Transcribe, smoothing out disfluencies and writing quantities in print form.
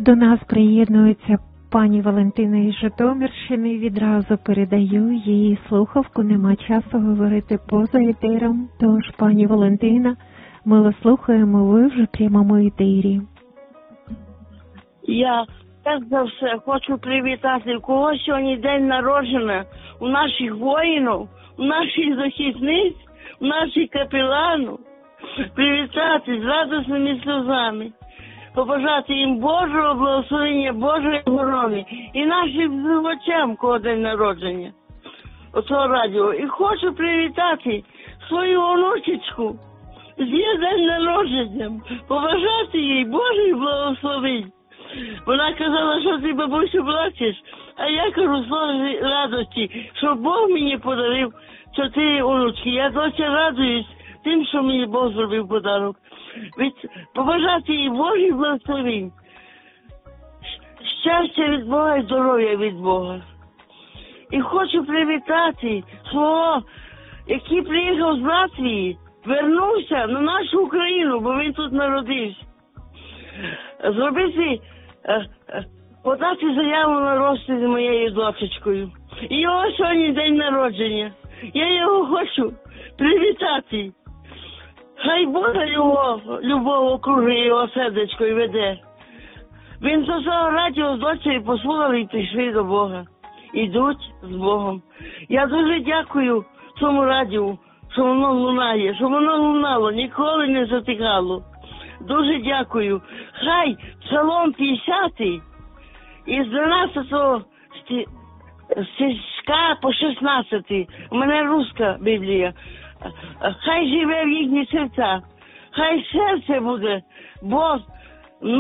До нас приєднується пані Валентина із Житомирщини. Відразу передаю їй слухавку. Нема часу говорити поза етером. Тож, пані Валентина, ми вас слухаємо, ви вже в прямому етері. Я перш за все хочу привітати, у кого сьогодні день народження, у наших воїнів, у наших захисниць, у наших капеланів. Привітати з радісними сльозами. Побажати їм Божого благословення, Божої охорони і нашим слухачам, кого день народження. Оцього радіо. І хочу привітати свою онучечку з її день народженням. Побажати їй Божої благословень. Вона казала, що ти, бабусю, плачеш, а я кажу слово радості, що Бог мені подарив 4 онучки. Я досі радуюсь тим, що мені Бог зробив подарунок. Побажати їй Божий благословень. Щастя від Бога і здоров'я від Бога. І хочу привітати свого, який приїхав з Латвії, вернувся на нашу Україну, бо він тут народився. Зробити, подати заяву на розстріл з моєю дочечкою. І його сьогодні день народження. Я його хочу привітати. Хай Божа любов окружує його сердечко і веде. Він до цього радіо з дочею послухали і прийшли до Бога. Ідуть з Богом. Я дуже дякую цьому радіо, що воно лунає, що воно лунало, ніколи не затихало. Дуже дякую. Хай Псалом 50 із 12 стишка по 16. У мене руська Біблія. Хай живе в їхні серця. Хай серце буде, Бог